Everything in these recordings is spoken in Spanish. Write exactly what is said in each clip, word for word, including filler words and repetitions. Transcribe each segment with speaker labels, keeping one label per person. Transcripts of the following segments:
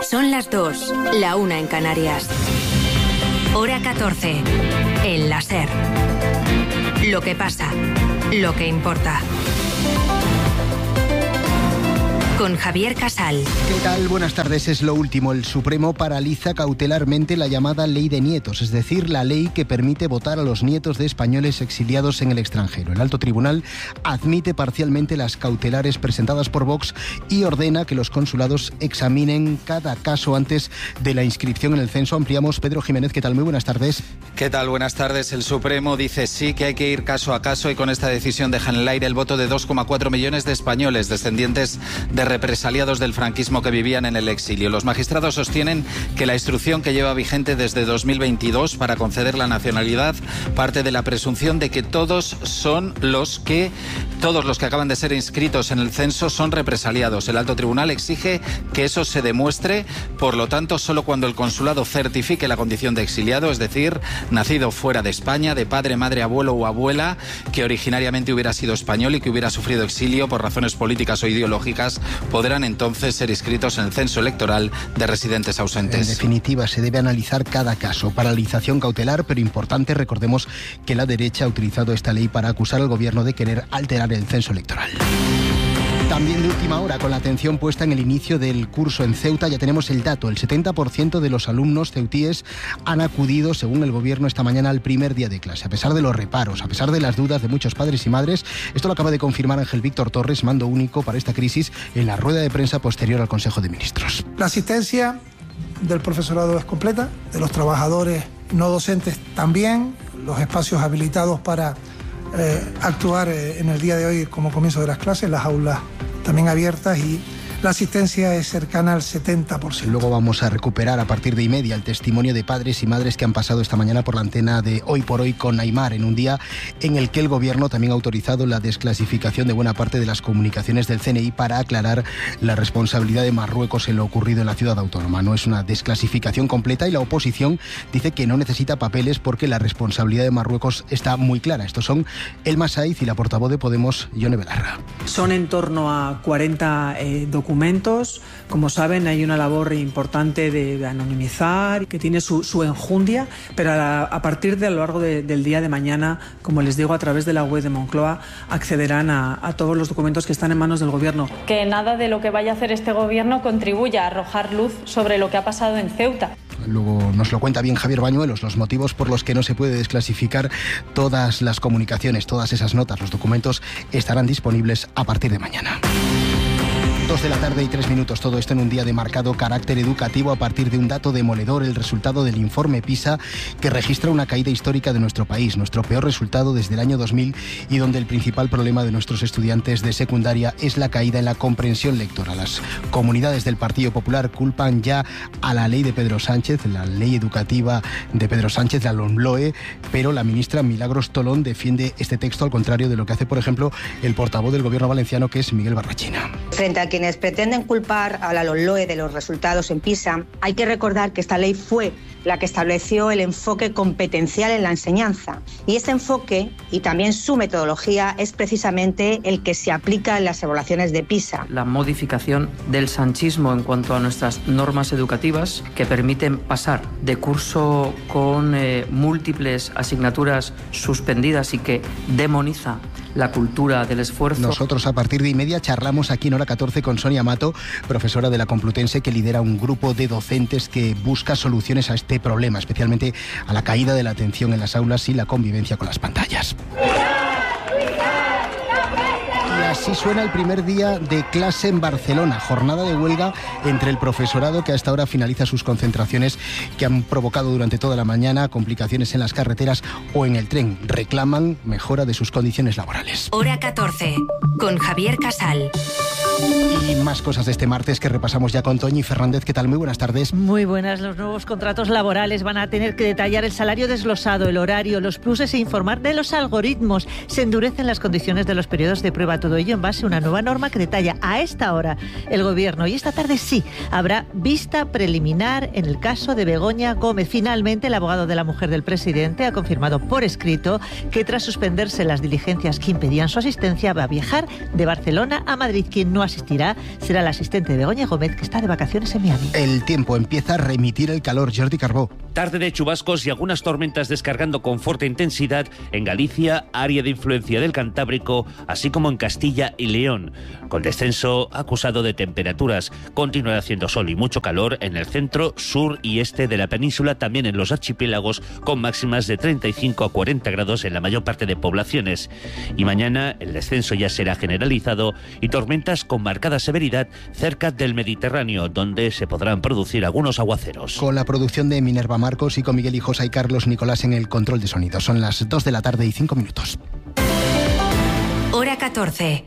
Speaker 1: Son las dos, la una en Canarias. Hora catorce, en la SER. Lo que pasa, lo que importa. Con Javier Casal.
Speaker 2: ¿Qué tal? Buenas tardes. Es lo último. El Supremo paraliza cautelarmente la llamada Ley de Nietos, es decir, la ley que permite votar a los nietos de españoles exiliados en el extranjero. El Alto Tribunal admite parcialmente las cautelares presentadas por Vox y ordena que los consulados examinen cada caso antes de la inscripción en el censo. Ampliamos. Pedro Jiménez, ¿qué tal? Muy buenas tardes.
Speaker 3: ¿Qué tal? Buenas tardes. El Supremo dice sí que hay que ir caso a caso y con esta decisión deja en el aire el voto de dos coma cuatro millones de españoles descendientes de represaliados del franquismo que vivían en el exilio. Los magistrados sostienen que la instrucción que lleva vigente desde dos mil veintidós para conceder la nacionalidad parte de la presunción de que todos son los que todos los que acaban de ser inscritos en el censo son represaliados. El Alto Tribunal exige que eso se demuestre, por lo tanto, solo cuando el consulado certifique la condición de exiliado, es decir, nacido fuera de España, de padre, madre, abuelo o abuela, que originariamente hubiera sido español y que hubiera sufrido exilio por razones políticas o ideológicas, podrán entonces ser inscritos en el censo electoral de residentes ausentes.
Speaker 2: En definitiva, se debe analizar cada caso. Paralización cautelar, pero importante, recordemos que la derecha ha utilizado esta ley para acusar al gobierno de querer alterar el censo electoral. También de última hora, con la atención puesta en el inicio del curso en Ceuta, ya tenemos el dato. El setenta por ciento de los alumnos ceutíes han acudido, según el gobierno, esta mañana al primer día de clase. A pesar de los reparos, a pesar de las dudas de muchos padres y madres, esto lo acaba de confirmar Ángel Víctor Torres, mando único para esta crisis, en la rueda de prensa posterior al Consejo de Ministros.
Speaker 4: La asistencia del profesorado es completa, de los trabajadores no docentes también, los espacios habilitados para eh, actuar eh, en el día de hoy como comienzo de las clases, las aulas también abiertas y la asistencia es cercana al setenta por ciento.
Speaker 2: Luego vamos a recuperar a partir de y media el testimonio de padres y madres que han pasado esta mañana por la antena de Hoy por Hoy con Aimar, en un día en el que el gobierno también ha autorizado la desclasificación de buena parte de las comunicaciones del C N I para aclarar la responsabilidad de Marruecos en lo ocurrido en la ciudad autónoma. No es una desclasificación completa y la oposición dice que no necesita papeles porque la responsabilidad de Marruecos está muy clara. Estos son Elma Saiz y la portavoz de Podemos, Yone Belarra.
Speaker 5: Son en torno a cuarenta eh, documentos. documentos. Como saben, hay una labor importante de, de anonimizar, que tiene su, su enjundia, pero a, a partir de a lo largo de, del día de mañana, como les digo, a través de la web de Moncloa, accederán a, a todos los documentos que están en manos del Gobierno.
Speaker 6: Que nada de lo que vaya a hacer este Gobierno contribuya a arrojar luz sobre lo que ha pasado en Ceuta.
Speaker 2: Luego nos lo cuenta bien Javier Bañuelos, los motivos por los que no se puede desclasificar todas las comunicaciones, todas esas notas, los documentos estarán disponibles a partir de mañana. Dos de la tarde y tres minutos, todo esto en un día de marcado carácter educativo a partir de un dato demoledor, el resultado del informe PISA, que registra una caída histórica de nuestro país, nuestro peor resultado desde el año dos mil, y donde el principal problema de nuestros estudiantes de secundaria es la caída en la comprensión lectora. Las comunidades del Partido Popular culpan ya a la ley de Pedro Sánchez, la ley educativa de Pedro Sánchez, la LOMLOE, pero la ministra Milagros Tolón defiende este texto al contrario de lo que hace, por ejemplo, el portavoz del Gobierno valenciano, que es Miguel Barrachina.
Speaker 7: Frente a quienes pretenden culpar a la LOMLOE de los resultados en PISA, hay que recordar que esta ley fue la que estableció el enfoque competencial en la enseñanza. Y ese enfoque, y también su metodología, es precisamente el que se aplica en las evaluaciones de PISA.
Speaker 8: La modificación del sanchismo en cuanto a nuestras normas educativas, que permiten pasar de curso con eh, múltiples asignaturas suspendidas y que demoniza la cultura del esfuerzo.
Speaker 2: Nosotros a partir de y media charlamos aquí en Hora catorce con Sonia Mato, profesora de la Complutense, que lidera un grupo de docentes que busca soluciones a este problema, especialmente a la caída de la atención en las aulas y la convivencia con las pantallas. Y así suena el primer día de clase en Barcelona, jornada de huelga entre el profesorado que hasta ahora finaliza sus concentraciones que han provocado durante toda la mañana complicaciones en las carreteras o en el tren. Reclaman mejora de sus condiciones laborales.
Speaker 1: Hora catorce, con Javier Casal.
Speaker 2: Y más cosas de este martes que repasamos ya con Toñi Fernández. ¿Qué tal? Muy buenas tardes.
Speaker 9: Muy buenas. Los nuevos contratos laborales van a tener que detallar el salario desglosado, el horario, los pluses e informar de los algoritmos. Se endurecen las condiciones de los periodos de prueba. Todo ello en base a una nueva norma que detalla a esta hora el Gobierno. Y esta tarde sí, habrá vista preliminar en el caso de Begoña Gómez. Finalmente, el abogado de la mujer del presidente ha confirmado por escrito que tras suspenderse las diligencias que impedían su asistencia, va a viajar de Barcelona a Madrid. Quien no asistirá será el asistente de Begoña Gómez, que está de vacaciones en Miami.
Speaker 2: El tiempo empieza a remitir el calor. Jordi Carbó.
Speaker 10: Tarde de chubascos y algunas tormentas descargando con fuerte intensidad en Galicia, área de influencia del Cantábrico, así como en Castilla y León. Con descenso acusado de temperaturas. Continuará haciendo sol y mucho calor en el centro, sur y este de la península, también en los archipiélagos, con máximas de treinta y cinco a cuarenta grados en la mayor parte de poblaciones. Y mañana el descenso ya será generalizado y tormentas con marcada severidad cerca del Mediterráneo, donde se podrán producir algunos aguaceros.
Speaker 2: Con la producción de Minerva Marcos y con Miguel Hijos y Carlos Nicolás en el control de sonido. Son las dos de la tarde y cinco minutos.
Speaker 1: Hora catorce.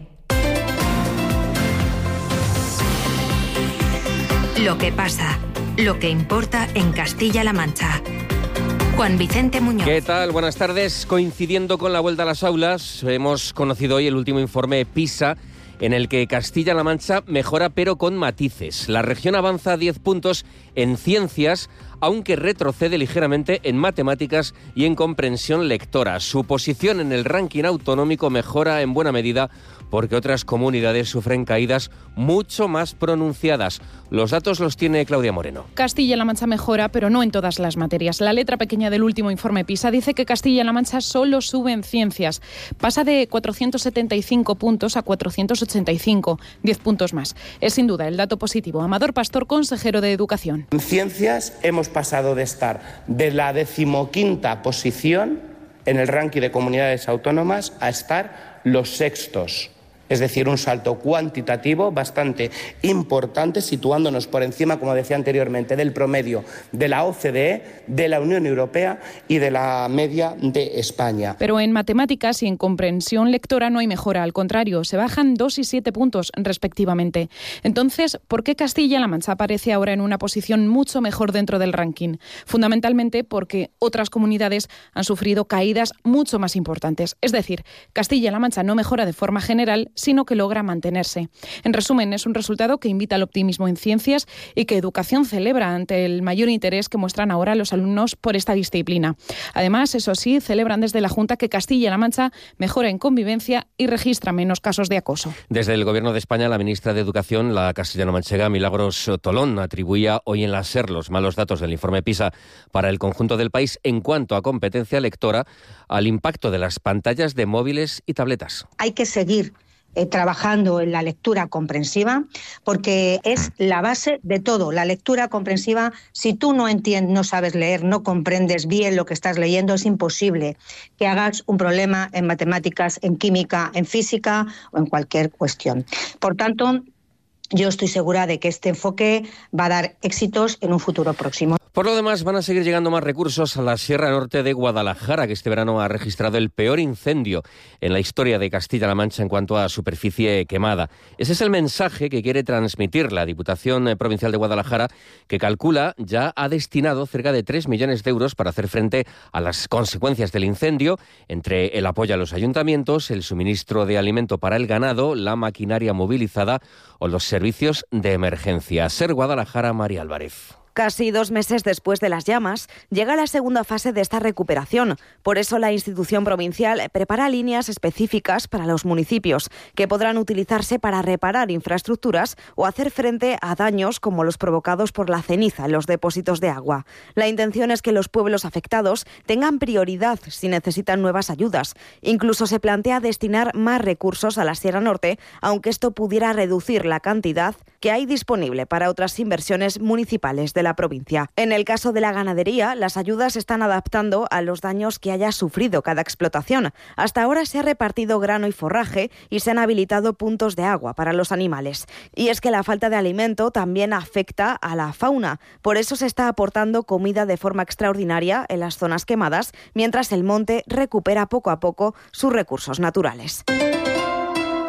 Speaker 1: Lo que pasa, lo que importa en Castilla-La Mancha. Juan Vicente Muñoz.
Speaker 11: ¿Qué tal? Buenas tardes. Coincidiendo con la vuelta a las aulas, hemos conocido hoy el último informe PISA, en el que Castilla-La Mancha mejora pero con matices. La región avanza diez puntos en ciencias, aunque retrocede ligeramente en matemáticas y en comprensión lectora. Su posición en el ranking autonómico mejora en buena medida porque otras comunidades sufren caídas mucho más pronunciadas. Los datos los tiene Claudia Moreno.
Speaker 12: Castilla-La Mancha mejora, pero no en todas las materias. La letra pequeña del último informe PISA dice que Castilla-La Mancha solo sube en ciencias. Pasa de cuatrocientos setenta y cinco puntos a cuatrocientos ochenta y cinco, diez puntos más. Es sin duda el dato positivo. Amador Pastor, consejero de Educación.
Speaker 13: En ciencias hemos pasado de estar de la decimoquinta posición en el ranking de comunidades autónomas a estar los sextos. Es decir, un salto cuantitativo bastante importante, situándonos por encima, como decía anteriormente, del promedio de la O C D E, de la Unión Europea y de la media de España.
Speaker 12: Pero en matemáticas y en comprensión lectora no hay mejora, al contrario, se bajan dos y siete puntos respectivamente. Entonces, ¿por qué Castilla-La Mancha aparece ahora en una posición mucho mejor dentro del ranking? Fundamentalmente porque otras comunidades han sufrido caídas mucho más importantes. Es decir, Castilla-La Mancha no mejora de forma general, sino que logra mantenerse. En resumen, es un resultado que invita al optimismo en ciencias y que Educación celebra ante el mayor interés que muestran ahora los alumnos por esta disciplina. Además, eso sí, celebran desde la Junta que Castilla-La Mancha mejora en convivencia y registra menos casos de acoso.
Speaker 11: Desde el Gobierno de España, la ministra de Educación, la castellano-manchega Milagros Tolón, atribuía hoy en la SER los malos datos del informe PISA para el conjunto del país en cuanto a competencia lectora al impacto de las pantallas de móviles y tabletas.
Speaker 7: Hay que seguir Eh, trabajando en la lectura comprensiva, porque es la base de todo. La lectura comprensiva, si tú no entiendes, no sabes leer, no comprendes bien lo que estás leyendo, es imposible que hagas un problema en matemáticas, en química, en física o en cualquier cuestión. Por tanto, yo estoy segura de que este enfoque va a dar éxitos en un futuro próximo.
Speaker 11: Por lo demás, van a seguir llegando más recursos a la Sierra Norte de Guadalajara, que este verano ha registrado el peor incendio en la historia de Castilla-La Mancha en cuanto a superficie quemada. Ese es el mensaje que quiere transmitir la Diputación Provincial de Guadalajara, que calcula ya ha destinado cerca de tres millones de euros para hacer frente a las consecuencias del incendio, entre el apoyo a los ayuntamientos, el suministro de alimento para el ganado, la maquinaria movilizada o los servicios de emergencia. SER Guadalajara, María Álvarez.
Speaker 14: Casi dos meses después de las llamas, llega la segunda fase de esta recuperación. Por eso la institución provincial prepara líneas específicas para los municipios, que podrán utilizarse para reparar infraestructuras o hacer frente a daños como los provocados por la ceniza en los depósitos de agua. La intención es que los pueblos afectados tengan prioridad si necesitan nuevas ayudas. Incluso se plantea destinar más recursos a la Sierra Norte, aunque esto pudiera reducir la cantidad que hay disponible para otras inversiones municipales de la provincia. En el caso de la ganadería, las ayudas se están adaptando a los daños que haya sufrido cada explotación. Hasta ahora se ha repartido grano y forraje y se han habilitado puntos de agua para los animales. Y es que la falta de alimento también afecta a la fauna. Por eso se está aportando comida de forma extraordinaria en las zonas quemadas, mientras el monte recupera poco a poco sus recursos naturales.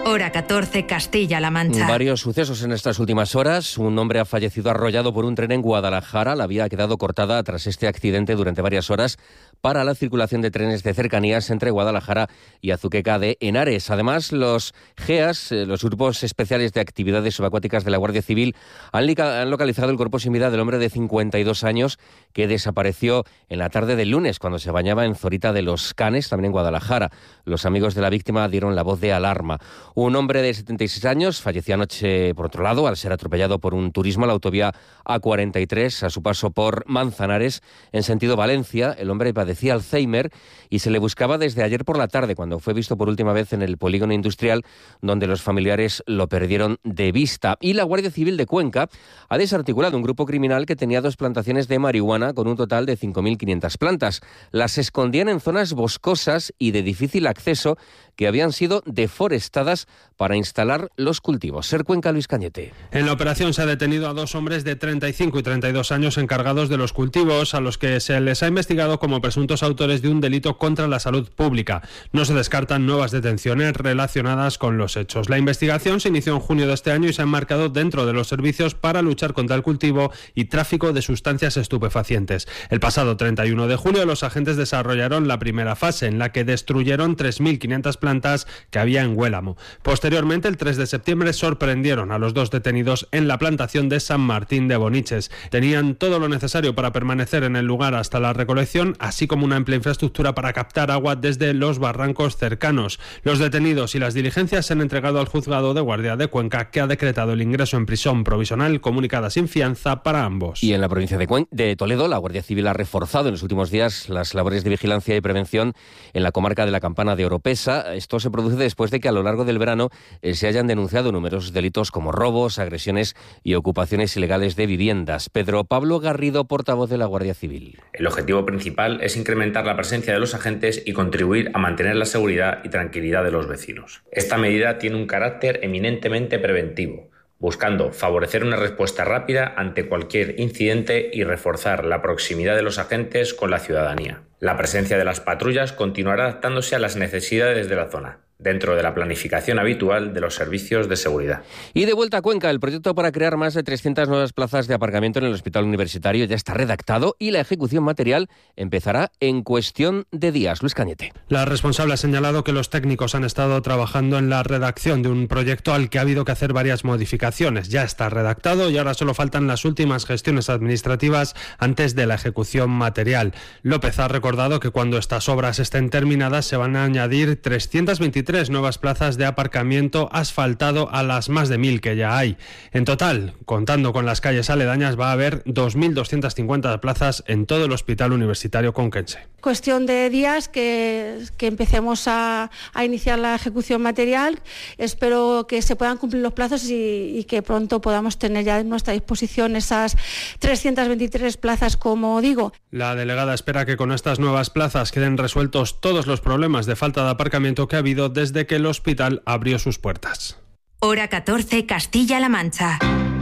Speaker 1: Hora catorce, Castilla-La Mancha.
Speaker 11: Varios sucesos en estas últimas horas. Un hombre ha fallecido arrollado por un tren en Guadalajara. La vía ha quedado cortada tras este accidente durante varias horas para la circulación de trenes de cercanías entre Guadalajara y Azuqueca de Henares. Además, los G E A S, los grupos especiales de actividades subacuáticas de la Guardia Civil, han, lica- han localizado el cuerpo sin vida del hombre de cincuenta y dos años que desapareció en la tarde del lunes cuando se bañaba en Zorita de los Canes, también en Guadalajara. Los amigos de la víctima dieron la voz de alarma. Un hombre de setenta y seis años falleció anoche, por otro lado, al ser atropellado por un turismo a la autovía A cuarenta y tres a su paso por Manzanares en sentido Valencia. El hombre padecía Alzheimer y se le buscaba desde ayer por la tarde, cuando fue visto por última vez en el polígono industrial, donde los familiares lo perdieron de vista. Y la Guardia Civil de Cuenca ha desarticulado un grupo criminal que tenía dos plantaciones de marihuana con un total de cinco mil quinientas plantas. Las escondían en zonas boscosas y de difícil acceso que habían sido deforestadas para instalar los cultivos. Ser Cuenca, Luis Cañete.
Speaker 15: En la operación se ha detenido a dos hombres de treinta y cinco y treinta y dos años encargados de los cultivos, a los que se les ha investigado como presuntos autores de un delito contra la salud pública. No se descartan nuevas detenciones relacionadas con los hechos. La investigación se inició en junio de este año y se ha enmarcado dentro de los servicios para luchar contra el cultivo y tráfico de sustancias estupefacientes. El pasado treinta y uno de julio los agentes desarrollaron la primera fase, en la que destruyeron tres mil quinientas plantas que había en Huélamo. Posteriormente, el tres de septiembre, sorprendieron a los dos detenidos en la plantación de San Martín de Boniches. Tenían todo lo necesario para permanecer en el lugar hasta la recolección, así como una amplia infraestructura para captar agua desde los barrancos cercanos. Los detenidos y las diligencias se han entregado al juzgado de guardia de Cuenca, que ha decretado el ingreso en prisión provisional comunicada sin fianza para ambos.
Speaker 11: Y en la provincia de, Cuen- de Toledo, la Guardia Civil ha reforzado en los últimos días las labores de vigilancia y prevención en la comarca de la Campana de Oropesa. Esto se produce después de que a lo largo del verano eh, se hayan denunciado numerosos delitos como robos, agresiones y ocupaciones ilegales de viviendas. Pedro Pablo Garrido, portavoz de la Guardia Civil.
Speaker 16: El objetivo principal es incrementar la presencia de los agentes y contribuir a mantener la seguridad y tranquilidad de los vecinos. Esta medida tiene un carácter eminentemente preventivo, buscando favorecer una respuesta rápida ante cualquier incidente y reforzar la proximidad de los agentes con la ciudadanía. La presencia de las patrullas continuará adaptándose a las necesidades de la zona, dentro de la planificación habitual de los servicios de seguridad.
Speaker 11: Y de vuelta a Cuenca, el proyecto para crear más de trescientas nuevas plazas de aparcamiento en el Hospital Universitario ya está redactado y la ejecución material empezará en cuestión de días. Luis Cañete.
Speaker 15: La responsable ha señalado que los técnicos han estado trabajando en la redacción de un proyecto al que ha habido que hacer varias modificaciones. Ya está redactado y ahora solo faltan las últimas gestiones administrativas antes de la ejecución material. López ha recordado que cuando estas obras estén terminadas se van a añadir trescientas veintitrés nuevas plazas de aparcamiento asfaltado a las más de mil que ya hay. En total, contando con las calles aledañas, va a haber dos mil doscientas cincuenta plazas en todo el Hospital Universitario Conquense.
Speaker 17: Cuestión de días que, que empecemos a, a iniciar la ejecución material. Espero que se puedan cumplir los plazos y, y que pronto podamos tener ya a nuestra disposición esas trescientas veintitrés plazas, como digo.
Speaker 15: La delegada espera que con estas nuevas plazas queden resueltos todos los problemas de falta de aparcamiento que ha habido desde que el hospital abrió sus puertas.
Speaker 1: Hora catorce, Castilla-La Mancha.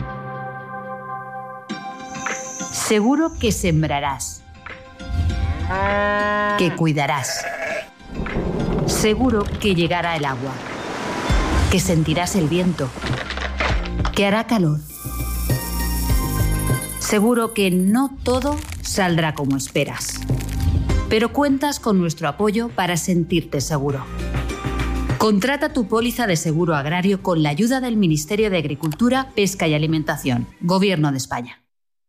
Speaker 18: Seguro que sembrarás, que cuidarás. Seguro que llegará el agua, que sentirás el viento, que hará calor. Seguro que no todo saldrá como esperas, pero cuentas con nuestro apoyo para sentirte seguro. Contrata tu póliza de seguro agrario con la ayuda del Ministerio de Agricultura, Pesca y Alimentación, Gobierno de España.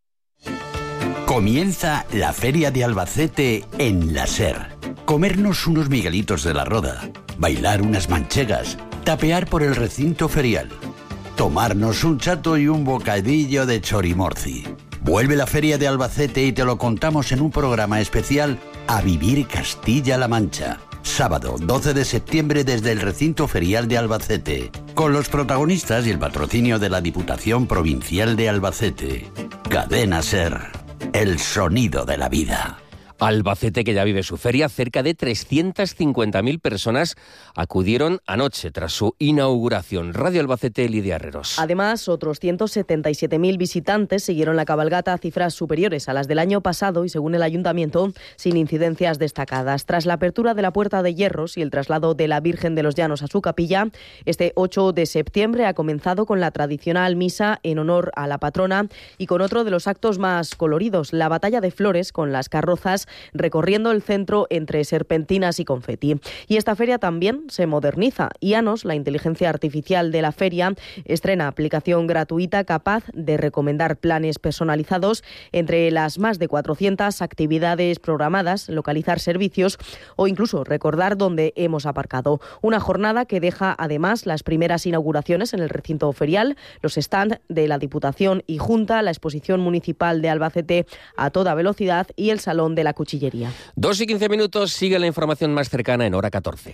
Speaker 19: Comienza la Feria de Albacete en la SER. Comernos unos miguelitos de la Roda, bailar unas manchegas, tapear por el recinto ferial, tomarnos un chato y un bocadillo de chorimorci. Vuelve la Feria de Albacete y te lo contamos en un programa especial A Vivir Castilla-La Mancha. Sábado doce de septiembre desde el recinto ferial de Albacete, con los protagonistas y el patrocinio de la Diputación Provincial de Albacete. Cadena SER, el sonido de la vida.
Speaker 11: Albacete, que ya vive su feria, cerca de trescientas cincuenta mil personas acudieron anoche tras su inauguración. Radio Albacete, Lidia Herreros.
Speaker 20: Además, otros ciento setenta y siete mil visitantes siguieron la cabalgata a cifras superiores a las del año pasado y, según el ayuntamiento, sin incidencias destacadas. Tras la apertura de la Puerta de Hierros y el traslado de la Virgen de los Llanos a su capilla, este ocho de septiembre ha comenzado con la tradicional misa en honor a la patrona y con otro de los actos más coloridos, la batalla de flores, con las carrozas recorriendo el centro entre serpentinas y confeti. Y esta feria también se moderniza. IANOS, la inteligencia artificial de la feria, estrena aplicación gratuita capaz de recomendar planes personalizados entre las más de cuatrocientas actividades programadas, localizar servicios o incluso recordar dónde hemos aparcado. Una jornada que deja además las primeras inauguraciones en el recinto ferial, los stands de la Diputación y Junta, la exposición municipal de Albacete a toda velocidad y el salón de la cuchillería.
Speaker 11: Dos y quince minutos, sigue la información más cercana en hora catorce.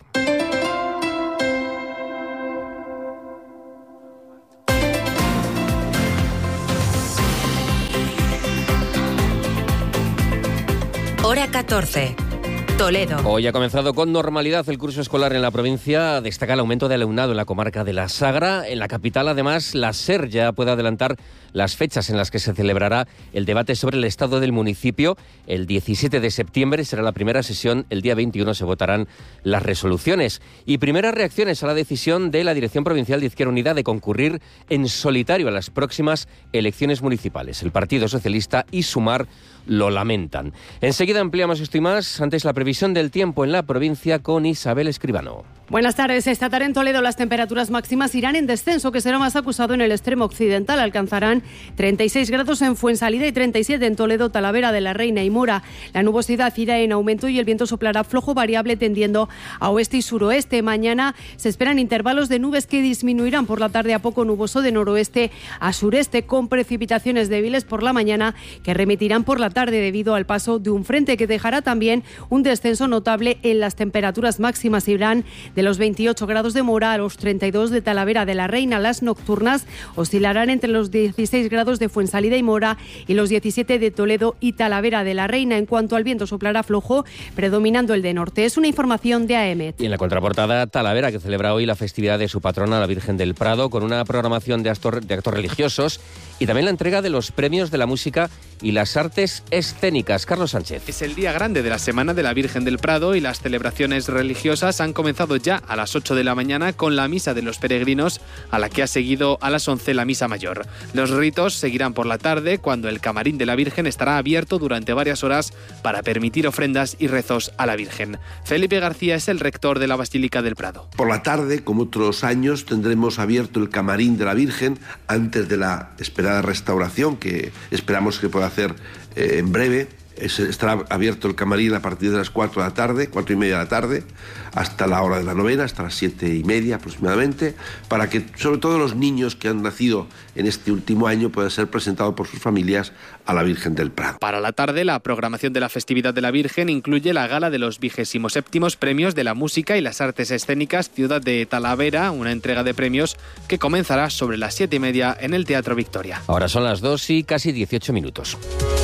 Speaker 1: Hora catorce. Toledo.
Speaker 11: Hoy ha comenzado con normalidad el curso escolar en la provincia. Destaca el aumento de alumnado en la comarca de la Sagra. En la capital, además, la SER ya puede adelantar las fechas en las que se celebrará el debate sobre el estado del municipio. El diecisiete de septiembre será la primera sesión. El día veintiuno se votarán las resoluciones. Y primeras reacciones a la decisión de la Dirección Provincial de Izquierda Unida de concurrir en solitario a las próximas elecciones municipales. El Partido Socialista y Sumar lo lamentan. Enseguida ampliamos esto y más. Antes, la previsión del tiempo en la provincia con Isabel Escribano.
Speaker 21: Buenas tardes. Esta tarde en Toledo las temperaturas máximas irán en descenso, que será más acusado en el extremo occidental. Alcanzarán treinta y seis grados en Fuensalida y treinta y siete en Toledo, Talavera de la Reina y Mora. La nubosidad irá en aumento y el viento soplará flojo variable tendiendo a oeste y suroeste. Mañana se esperan intervalos de nubes que disminuirán por la tarde a poco nuboso de noroeste a sureste, con precipitaciones débiles por la mañana que remitirán por la tarde debido al paso de un frente que dejará también un descenso notable en las temperaturas máximas. Irán de los veintiocho grados de Mora a los treinta y dos de Talavera de la Reina. Las nocturnas oscilarán entre los dieciséis grados de Fuensalida y Mora y los diecisiete de Toledo y Talavera de la Reina. En cuanto al viento, soplará flojo, predominando el de norte. Es una información de A E M E T.
Speaker 11: Y en la contraportada, Talavera, que celebra hoy la festividad de su patrona, la Virgen del Prado, con una programación de actos, de actos religiosos y también la entrega de los premios de la música y las artes escénicas. Carlos Sánchez.
Speaker 22: Es el día grande de la Semana de la Virgen del Prado y las celebraciones religiosas han comenzado ya a las ocho de la mañana con la misa de los peregrinos, a la que ha seguido a las once la misa mayor. Los ritos seguirán por la tarde, cuando el camarín de la Virgen estará abierto durante varias horas para permitir ofrendas y rezos a la Virgen. Felipe García es el rector de la Basílica del Prado.
Speaker 23: Por la tarde, como otros años, tendremos abierto el camarín de la Virgen antes de la esperada restauración que esperamos que pueda hacer eh, en breve. Es, estará abierto el camarín a partir de las cuatro de la tarde, cuatro y media de la tarde, hasta la hora de la novena, hasta las siete y media aproximadamente, para que sobre todo los niños que han nacido en este último año puedan ser presentados por sus familias a la Virgen del Prado.
Speaker 22: Para la tarde, la programación de la festividad de la Virgen incluye la gala de los vigésimo séptimos premios de la música y las artes escénicas Ciudad de Talavera, una entrega de premios que comenzará sobre las siete y media en el Teatro Victoria.
Speaker 11: Ahora son las dos y casi dieciocho minutos.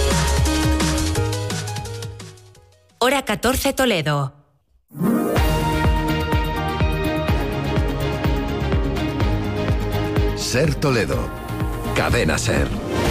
Speaker 1: Hora catorce Toledo.
Speaker 24: Ser Toledo. Cadena Ser.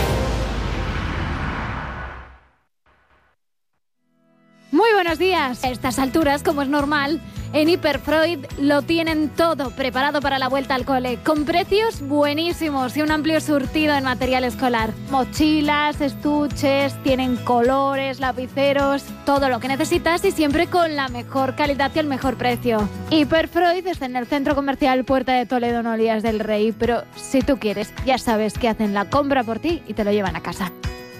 Speaker 25: Muy buenos días. A estas alturas, como es normal, en Hiperfreud lo tienen todo preparado para la vuelta al cole, con precios buenísimos y un amplio surtido en material escolar. Mochilas, estuches, tienen colores, lapiceros, todo lo que necesitas y siempre con la mejor calidad y el mejor precio. Hiperfreud está en el Centro Comercial Puerta de Toledo, en Olías del Rey, pero si tú quieres, ya sabes que hacen la compra por ti y te lo llevan a casa.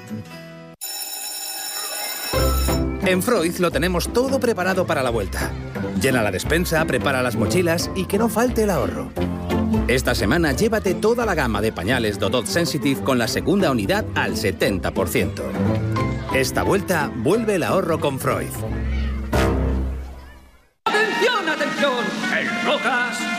Speaker 26: En Freud lo tenemos todo preparado para la vuelta. Llena la despensa, prepara las mochilas y que no falte el ahorro. Esta semana llévate toda la gama de pañales Dodot Sensitive con la segunda unidad al setenta por ciento. Esta vuelta vuelve el ahorro con Freud.
Speaker 27: ¡Atención, atención! En Rocas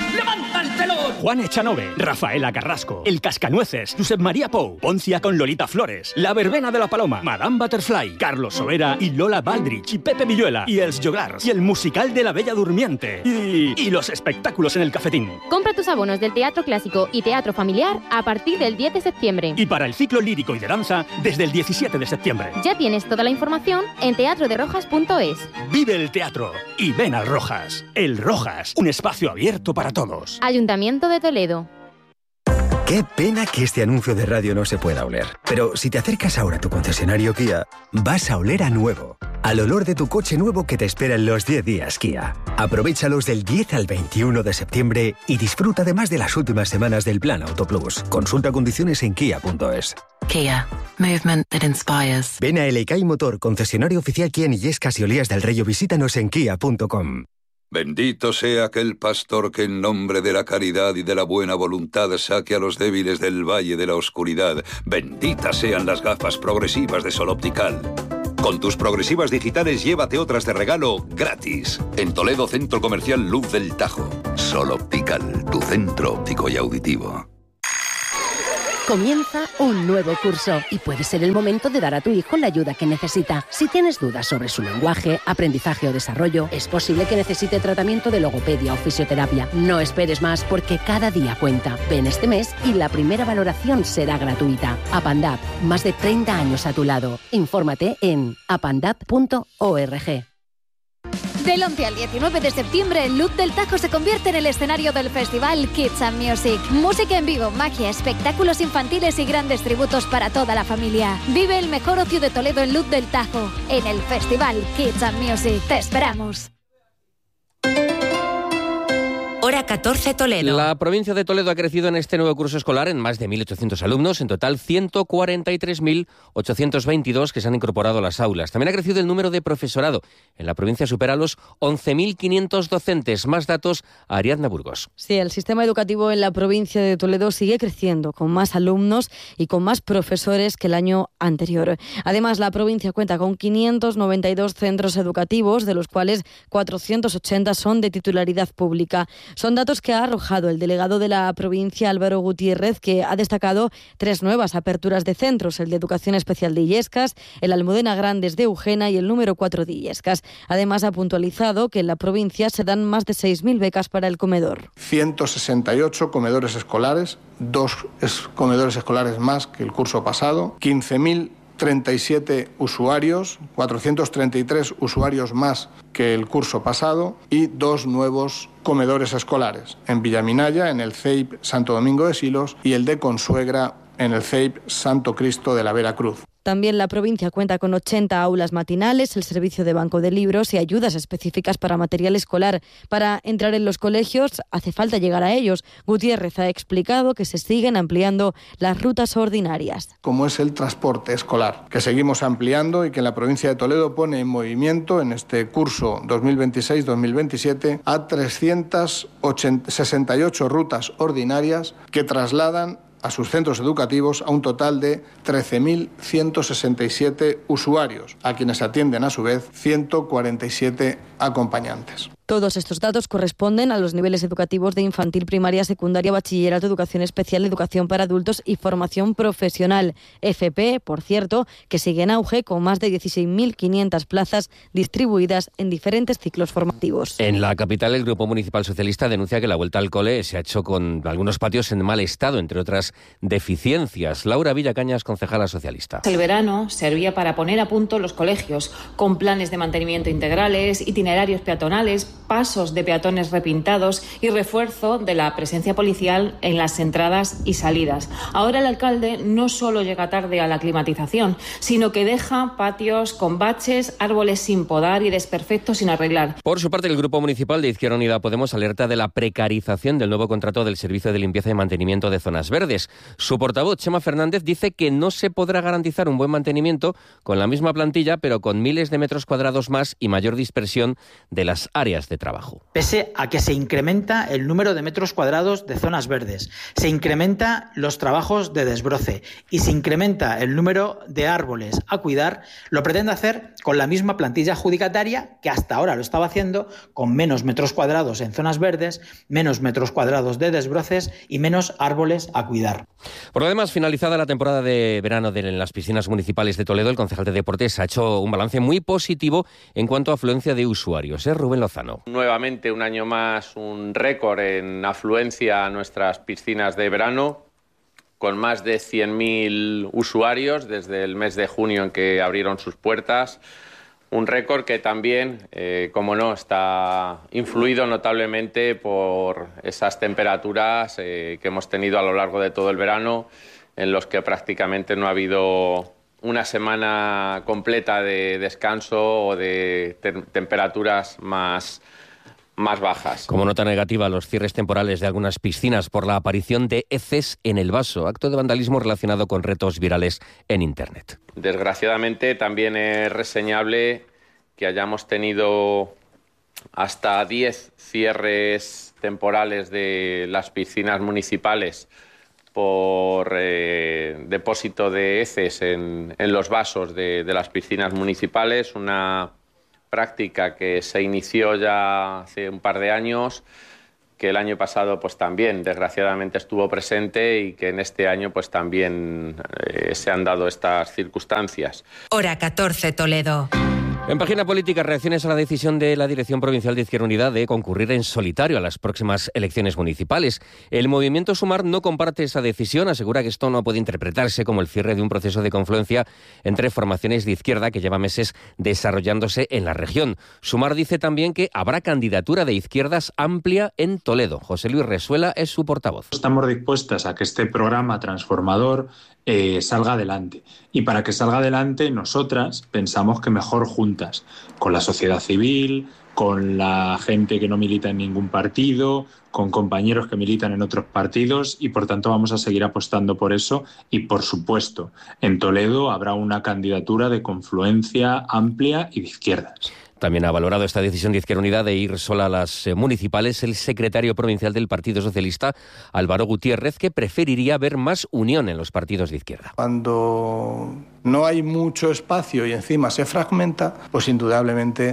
Speaker 3: ¡Levanta el telón! Juan Echanove, Rafaela Carrasco, El Cascanueces, Josep María Pou, Poncia con Lolita Flores, La Verbena de la Paloma, Madame Butterfly, Carlos Sobera y Lola Baldrich y Pepe Villuela y Els Joglars y el musical de La Bella Durmiente y, y los espectáculos en el Cafetín.
Speaker 4: Compra tus abonos del teatro clásico y teatro familiar a partir del diez de septiembre.
Speaker 3: Y para el ciclo lírico y de danza desde el diecisiete de septiembre.
Speaker 4: Ya tienes toda la información en teatro de rojas punto es.
Speaker 3: Vive el teatro y ven al Rojas. El Rojas, un espacio abierto para todos.
Speaker 4: Ayuntamiento de Toledo.
Speaker 5: Qué pena que este anuncio de radio no se pueda oler. Pero si te acercas ahora a tu concesionario Kia, vas a oler a nuevo. Al olor de tu coche nuevo que te espera en los diez días Kia. Aprovéchalos del diez al veintiuno de septiembre y disfruta además de las últimas semanas del Plan Auto Plus. Consulta condiciones en kia punto es.
Speaker 6: Kia. Movement that inspires.
Speaker 5: Ven a El Ecai Motor, concesionario oficial Kia en Illescas y Olías del Rey, o visítanos en kia punto com.
Speaker 8: Bendito sea aquel pastor que en nombre de la caridad y de la buena voluntad saque a los débiles del valle de la oscuridad. Benditas sean las gafas progresivas de Sol Optical. Con tus progresivas digitales llévate otras de regalo gratis. En Toledo, Centro Comercial Luz del Tajo. Sol Optical, tu centro óptico y auditivo.
Speaker 9: Comienza un nuevo curso y puede ser el momento de dar a tu hijo la ayuda que necesita. Si tienes dudas sobre su lenguaje, aprendizaje o desarrollo, es posible que necesite tratamiento de logopedia o fisioterapia. No esperes más porque cada día cuenta. Ven este mes y la primera valoración será gratuita. Apandap, más de treinta años a tu lado. Infórmate en apandap punto org.
Speaker 25: Del once al diecinueve de septiembre, Luz del Tajo se convierte en el escenario del festival Kids and Music. Música en vivo, magia, espectáculos infantiles y grandes tributos para toda la familia. Vive el mejor ocio de Toledo en Luz del Tajo, en el festival Kids and Music. ¡Te esperamos!
Speaker 1: Hora catorce Toledo.
Speaker 11: La provincia de Toledo ha crecido en este nuevo curso escolar en más de mil ochocientos alumnos, en total ciento cuarenta y tres mil ochocientos veintidós que se han incorporado a las aulas. También ha crecido el número de profesorado. En la provincia supera los once mil quinientos docentes. Más datos a Ariadna Burgos.
Speaker 27: Sí, el sistema educativo en la provincia de Toledo sigue creciendo, con más alumnos y con más profesores que el año anterior. Además, la provincia cuenta con quinientos noventa y dos centros educativos, de los cuales cuatrocientos ochenta son de titularidad pública. Son datos que ha arrojado el delegado de la provincia, Álvaro Gutiérrez, que ha destacado tres nuevas aperturas de centros, el de Educación Especial de Illescas, el Almudena Grandes de Eugena y el número cuatro de Illescas. Además, ha puntualizado que en la provincia se dan más de seis mil becas para el comedor.
Speaker 28: ciento sesenta y ocho comedores escolares, dos comedores escolares más que el curso pasado, quince mil treinta y siete usuarios, cuatrocientos treinta y tres usuarios más que el curso pasado y dos nuevos comedores escolares, en Villaminaya, en el C E I P Santo Domingo de Silos y el de Consuegra, en el C E I P Santo Cristo de la Vera Cruz.
Speaker 27: También la provincia cuenta con ochenta aulas matinales, el servicio de banco de libros y ayudas específicas para material escolar. Para entrar en los colegios hace falta llegar a ellos. Gutiérrez ha explicado que se siguen ampliando las rutas ordinarias.
Speaker 28: Como es el transporte escolar, que seguimos ampliando y que la provincia de Toledo pone en movimiento en este curso dos mil veintiséis dos mil veintisiete a trescientas sesenta y ocho rutas ordinarias que trasladan a sus centros educativos a un total de trece mil ciento sesenta y siete usuarios, a quienes atienden a su vez ciento cuarenta y siete acompañantes.
Speaker 27: Todos estos datos corresponden a los niveles educativos de infantil, primaria, secundaria, bachillerato, educación especial, educación para adultos y formación profesional. F P, por cierto, que sigue en auge con más de dieciséis mil quinientas plazas distribuidas en diferentes ciclos formativos.
Speaker 11: En la capital, el Grupo Municipal Socialista denuncia que la vuelta al cole se ha hecho con algunos patios en mal estado, entre otras deficiencias. Laura Villacañas, concejala socialista.
Speaker 29: El verano servía para poner a punto los colegios, con planes de mantenimiento integrales, itinerarios peatonales, pasos de peatones repintados y refuerzo de la presencia policial en las entradas y salidas. Ahora el alcalde no solo llega tarde a la climatización, sino que deja patios con baches, árboles sin podar y desperfectos sin arreglar.
Speaker 11: Por su parte, el Grupo Municipal de Izquierda Unida Podemos alerta de la precarización del nuevo contrato del Servicio de Limpieza y Mantenimiento de Zonas Verdes. Su portavoz, Chema Fernández, dice que no se podrá garantizar un buen mantenimiento con la misma plantilla, pero con miles de metros cuadrados más y mayor dispersión de las áreas de trabajo.
Speaker 2: Pese a que se incrementa el número de metros cuadrados de zonas verdes, se incrementa los trabajos de desbroce y se incrementa el número de árboles a cuidar, lo pretende hacer con la misma plantilla adjudicataria que hasta ahora lo estaba haciendo, con menos metros cuadrados en zonas verdes, menos metros cuadrados de desbroces y menos árboles a cuidar.
Speaker 11: Por lo demás, finalizada la temporada de verano de en las piscinas municipales de Toledo, el concejal de Deportes ha hecho un balance muy positivo en cuanto a afluencia de usuarios. ¿Eh, Rubén Lozano?
Speaker 7: Nuevamente, un año más, un récord en afluencia a nuestras piscinas de verano, con más de cien mil usuarios desde el mes de junio en que abrieron sus puertas. Un récord que también, eh, como no, está influido notablemente por esas temperaturas eh, que hemos tenido a lo largo de todo el verano, en los que prácticamente no ha habido una semana completa de descanso o de te- temperaturas más, más bajas.
Speaker 11: Como nota negativa, los cierres temporales de algunas piscinas por la aparición de heces en el vaso, acto de vandalismo relacionado con retos virales en Internet.
Speaker 7: Desgraciadamente, también es reseñable que hayamos tenido hasta diez cierres temporales de las piscinas municipales por eh, depósito de heces en, en los vasos de, de las piscinas municipales, una práctica que se inició ya hace un par de años, que el año pasado pues también desgraciadamente estuvo presente y que en este año pues también eh, se han dado estas circunstancias.
Speaker 1: Hora catorce, Toledo.
Speaker 11: En página política, reacciones a la decisión de la Dirección Provincial de Izquierda Unida de concurrir en solitario a las próximas elecciones municipales. El movimiento Sumar no comparte esa decisión, asegura que esto no puede interpretarse como el cierre de un proceso de confluencia entre formaciones de izquierda que lleva meses desarrollándose en la región. Sumar dice también que habrá candidatura de izquierdas amplia en Toledo. José Luis Resuela es su portavoz.
Speaker 10: Estamos dispuestas a que este programa transformador eh, salga adelante. Y para que salga adelante, nosotras pensamos que mejor juntas, con la sociedad civil, con la gente que no milita en ningún partido, con compañeros que militan en otros partidos, y por tanto vamos a seguir apostando por eso. Y por supuesto, en Toledo habrá una candidatura de confluencia amplia y de izquierdas.
Speaker 11: También ha valorado esta decisión de Izquierda Unida de ir sola a las eh, municipales el secretario provincial del Partido Socialista, Álvaro Gutiérrez, que preferiría ver más unión en los partidos de izquierda.
Speaker 28: Cuando no hay mucho espacio y encima se fragmenta, pues indudablemente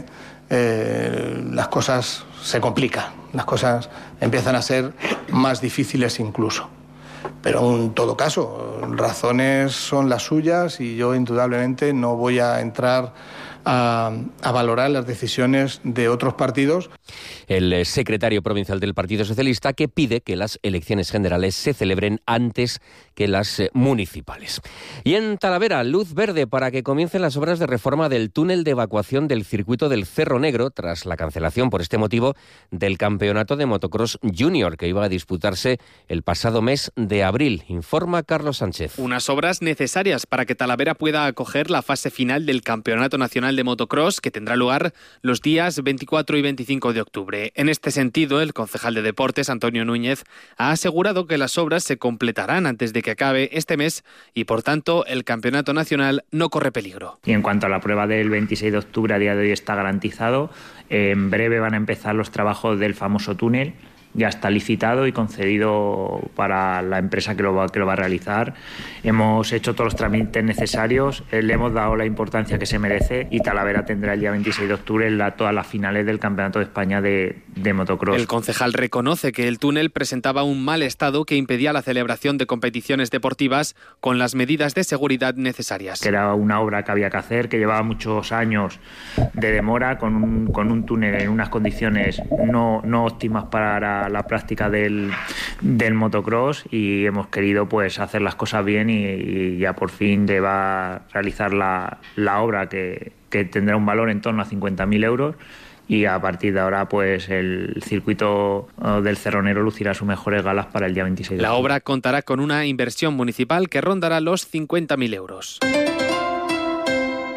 Speaker 28: eh, las cosas se complican, las cosas empiezan a ser más difíciles incluso. Pero en todo caso, razones son las suyas y yo indudablemente no voy a entrar A, a valorar las decisiones de otros partidos.
Speaker 11: El secretario provincial del Partido Socialista, que pide que las elecciones generales se celebren antes que las municipales. Y en Talavera, luz verde para que comiencen las obras de reforma del túnel de evacuación del circuito del Cerro Negro, tras la cancelación por este motivo del campeonato de motocross junior que iba a disputarse el pasado mes de abril. Informa Carlos Sánchez.
Speaker 22: Unas obras necesarias para que Talavera pueda acoger la fase final del Campeonato Nacional de Motocross, que tendrá lugar los días veinticuatro y veinticinco de octubre. En este sentido, el concejal de Deportes, Antonio Núñez, ha asegurado que las obras se completarán antes de que acabe este mes y, por tanto, el Campeonato Nacional no corre peligro.
Speaker 12: Y en cuanto a la prueba del veintiséis de octubre, a día de hoy está garantizado. En breve van a empezar los trabajos del famoso túnel. Ya está licitado y concedido para la empresa que lo va, que lo va a realizar. Hemos hecho todos los trámites necesarios, le hemos dado la importancia que se merece y Talavera tendrá el día veintiséis de octubre la, todas las finales del Campeonato de España de, de motocross.
Speaker 22: El concejal reconoce que el túnel presentaba un mal estado que impedía la celebración de competiciones deportivas con las medidas de seguridad necesarias.
Speaker 12: Que era una obra que había que hacer, que llevaba muchos años de demora, con un, con un túnel en unas condiciones no, no óptimas para la práctica del, del motocross, y hemos querido pues hacer las cosas bien y, y ya por fin le va a realizar la, la obra que, que tendrá un valor en torno a cincuenta mil euros. Y a partir de ahora, pues el circuito del Cerro Negro lucirá sus mejores galas para el día veintiséis de
Speaker 22: La
Speaker 12: octubre.
Speaker 22: obra contará con una inversión municipal que rondará los cincuenta mil euros.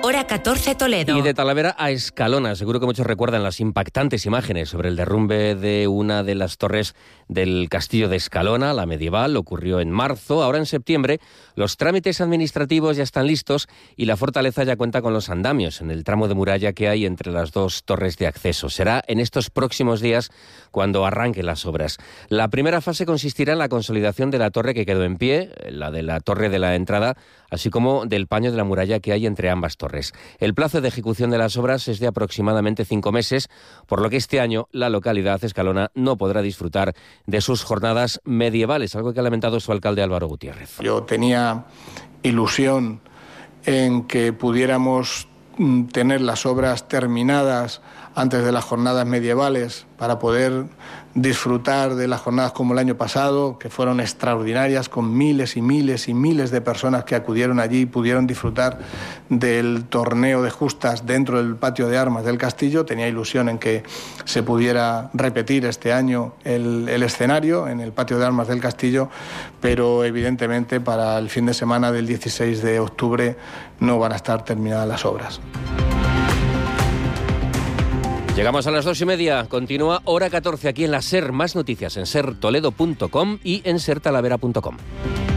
Speaker 1: Hora catorce Toledo.
Speaker 11: Y de Talavera a Escalona. Seguro que muchos recuerdan las impactantes imágenes sobre el derrumbe de una de las torres del castillo de Escalona, la medieval. Ocurrió en marzo. Ahora en septiembre los trámites administrativos ya están listos y la fortaleza ya cuenta con los andamios en el tramo de muralla que hay entre las dos torres de acceso. Será en estos próximos días cuando arranquen las obras. La primera fase consistirá en la consolidación de la torre que quedó en pie, la de la torre de la entrada, así como del paño de la muralla que hay entre ambas torres. El plazo de ejecución de las obras es de aproximadamente cinco meses, por lo que este año la localidad escalona no podrá disfrutar de sus jornadas medievales, algo que ha lamentado su alcalde Álvaro Gutiérrez.
Speaker 28: Yo tenía ilusión en que pudiéramos tener las obras terminadas antes de las jornadas medievales para poder disfrutar de las jornadas como el año pasado, que fueron extraordinarias, con miles y miles y miles de personas que acudieron allí y pudieron disfrutar del torneo de justas dentro del patio de armas del castillo. Tenía ilusión en que se pudiera repetir este año el, el escenario en el patio de armas del castillo, pero evidentemente para el fin de semana del dieciséis de octubre no van a estar terminadas las obras.
Speaker 11: Llegamos a las dos y media. Continúa Hora catorce aquí en la SER. Más noticias en ser toledo punto com y en ser talavera punto com.